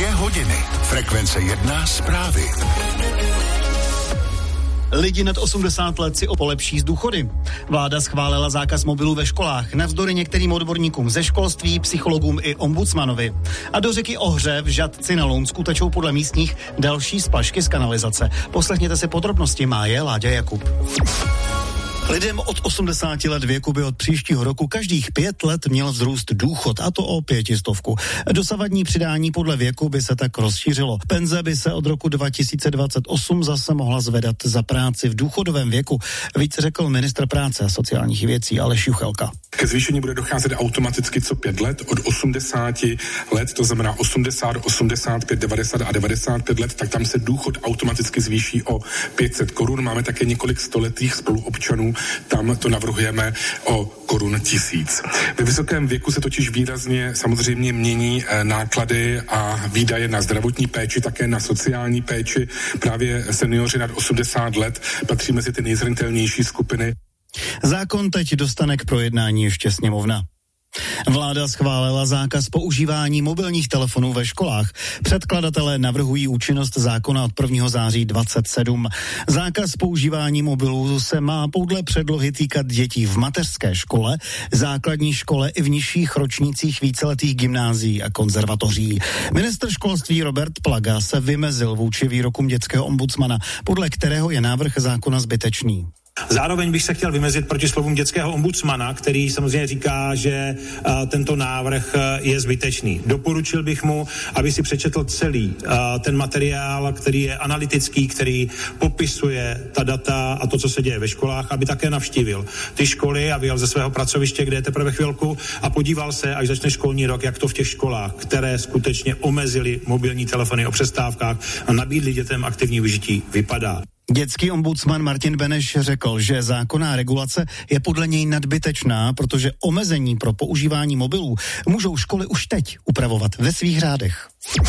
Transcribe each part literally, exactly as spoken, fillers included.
Dvě hodiny. Frekvence jedna zprávy. Lidi nad osmdesát let si opolepší z důchody. Vláda schválila zákaz mobilů ve školách, navzdory některým odborníkům ze školství, psychologům i ombudsmanovi. A do řeky Ohře v Žatci na Lounsku tečou podle místních další splašky z kanalizace. Poslechněte si podrobnosti, má je Láďa Jakub. Lidem od osmdesáti let věku by od příštího roku každých pět let měl vzrůst důchod, a to o pětistovku. Dosavadní přidání podle věku by se tak rozšířilo. Penze by se od roku dva tisíce dvacet osm zase mohla zvedat za práci v důchodovém věku. Víc řekl ministr práce a sociálních věcí Aleš Juchelka. Ke zvýšení bude docházet automaticky co pět let, od osmdesáti let, to znamená osmdesát, osmdesát pět, devadesát a devadesát pět let, tak tam se důchod automaticky zvýší o pět set korun. Máme také několik stoletých spoluobčanů, tam to navrhujeme o korun tisíc. Ve vysokém věku se totiž výrazně samozřejmě mění náklady a výdaje na zdravotní péči, také na sociální péči. Právě seniori nad osmdesát let patří mezi ty nejzranitelnější skupiny. Zákon teď dostane k projednání ještě sněmovna. Vláda schválila zákaz používání mobilních telefonů ve školách. Předkladatelé navrhují účinnost zákona od prvního září dvacet sedm. Zákaz používání mobilů se má podle předlohy týkat dětí v mateřské škole, základní škole i v nižších ročnících víceletých gymnázií a konzervatoří. Ministr školství Robert Plaga se vymezil vůči výrokům dětského ombudsmana, podle kterého je návrh zákona zbytečný. Zároveň bych se chtěl vymezit proti slovům dětského ombudsmana, který samozřejmě říká, že uh, tento návrh uh, je zbytečný. Doporučil bych mu, aby si přečetl celý uh, ten materiál, který je analytický, který popisuje ta data a to, co se děje ve školách, aby také navštívil ty školy a vyjel ze svého pracoviště, kde je teprve chvilku, a podíval se, až začne školní rok, jak to v těch školách, které skutečně omezily mobilní telefony o přestávkách a nabídly dětem aktivní vyžití, vypadá. Dětský ombudsman Martin Beneš řekl, že zákonná regulace je podle něj nadbytečná, protože omezení pro používání mobilů můžou školy už teď upravovat ve svých řádech.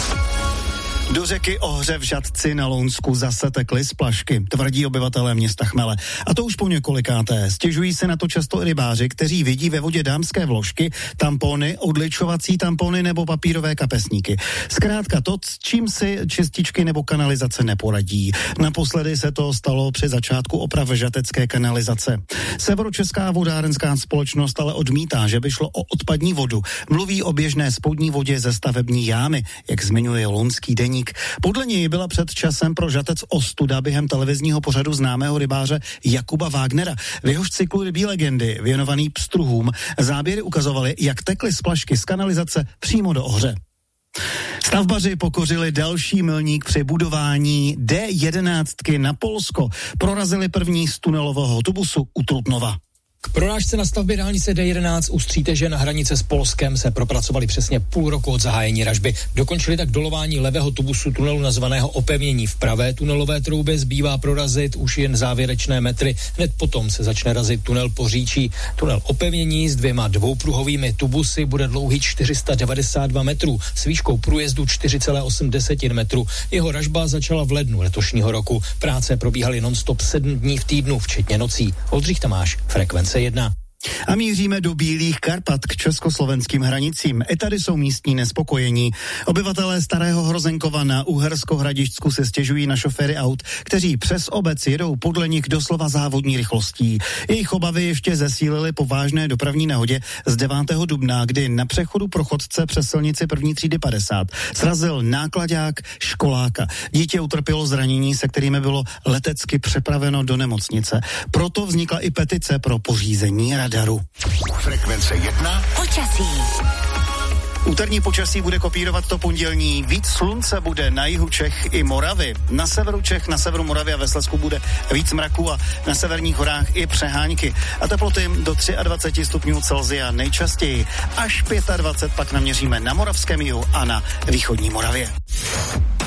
Do řeky Ohře v Žatci na Lounsku zase tekly splašky, tvrdí obyvatelé města Chmele. A to už po několikáté. Stěžují se na to často i rybáři, kteří vidí ve vodě dámské vložky, tampony, odličovací tampony nebo papírové kapesníky. Zkrátka to, s čím si čističky nebo kanalizace neporadí. Naposledy se to stalo při začátku oprav žatecké kanalizace. Severočeská vodárenská společnost ale odmítá, že by šlo o odpadní vodu. Mluví o běžné spodní vodě ze stavební jámy, jak zmiňuje Lounský deník. Podle něj byla před časem pro Žatec ostuda během televizního pořadu známého rybáře Jakuba Wagnera. V jehož cyklu Rybí legendy, věnovaný pstruhům, záběry ukazovaly, jak tekly splašky z kanalizace přímo do Ohře. Stavbaři pokořili další milník při budování D jedenáct na Polsko. Prorazili první z tunelového autobusu u Trutnova. K prorážce na stavbě dálnice D jedenáct u Stříteže na hranice s Polskem se propracovali přesně půl roku od zahájení ražby. Dokončili tak dolování levého tubusu tunelu nazvaného Opevnění. V pravé tunelové troubě zbývá prorazit už jen závěrečné metry. Hned potom se začne razit tunel Poříčí. Tunel Opevnění s dvěma dvoupruhovými tubusy bude dlouhý čtyři sta devadesát dva metrů s výškou průjezdu čtyři celá osm metru. Jeho ražba začala v lednu letošního roku. Práce probíhaly non-stop sedm dní v týdnu, včetně nocí. Oldřich Tamáš, Frekvence jedna. A míříme do Bílých Karpat k československým hranicím. I tady jsou místní nespokojení. Obyvatelé Starého Hrozenkova na Uhersko-Hradišťsku se stěžují na šoféry aut, kteří přes obec jedou podle nich doslova závodní rychlostí. Jejich obavy ještě zesílily po vážné dopravní nehodě z devátého dubna, kdy na přechodu pro chodce přes silnici první třídy padesát srazil náklaďák školáka. Dítě utrpělo zranění, se kterými bylo letecky přepraveno do nemocnice. Proto vznikla i petice pro pořízení radaru. Frekvence jedna. Počasí. Úterní počasí bude kopírovat to pondělní. Víc slunce bude na jihu Čech i Moravy. Na severu Čech, na severu Moravy a ve Slezsku bude víc mraku a na severních horách i přehánky. A teploty do dvacet tři stupňů Celsia nejčastěji. Až dvacet pět pak naměříme na Moravském jihu a na východní Moravě.